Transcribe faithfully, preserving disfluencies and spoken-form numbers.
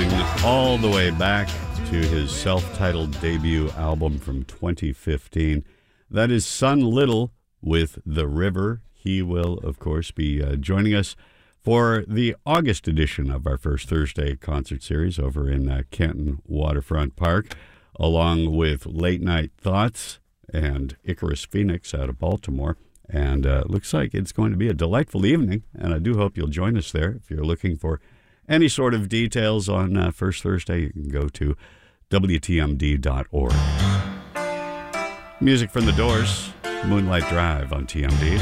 going all the way back to his self-titled debut album from twenty fifteen. That is Son Little with The River. He will, of course, be uh, joining us for the August edition of our First Thursday concert series over in uh, Canton Waterfront Park, along with Late Night Thoughts and Icarus Phoenix out of Baltimore. And uh, looks like it's going to be a delightful evening, and I do hope you'll join us there. If you're looking for any sort of details on uh, First Thursday, you can go to W T M D dot org. Music from The Doors, Moonlight Drive on T M D.